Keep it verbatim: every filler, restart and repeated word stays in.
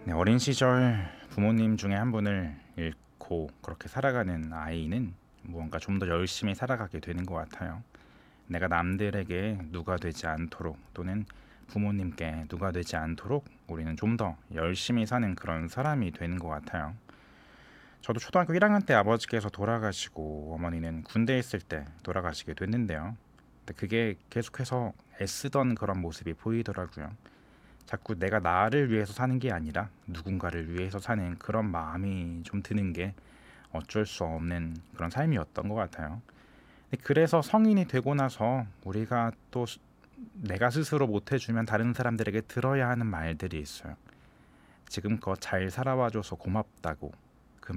네, 어린 시절 부모님 중에 한 분을 잃고 그렇게 살아가는 아이는 무언가 좀 더 열심히 살아가게 되는 것 같아요. 내가 남들에게 누가 되지 않도록 또는 부모님께 누가 되지 않도록 우리는 좀 더 열심히 사는 그런 사람이 되는 것 같아요. 저도 초등학교 일 학년 때 아버지께서 돌아가시고 어머니는 군대에 있을 때 돌아가시게 됐는데요. 근데 그게 계속해서 애쓰던 그런 모습이 보이더라고요. 자꾸 내가 나를 위해서 사는 게 아니라 누군가를 위해서 사는 그런 마음이 좀 드는 게 어쩔 수 없는 그런 삶이었던 것 같아요. 근데 그래서 성인이 되고 나서 우리가 또 스- 내가 스스로 못 해주면 다른 사람들에게 들어야 하는 말들이 있어요. 지금껏 잘 살아와줘서 고맙다고,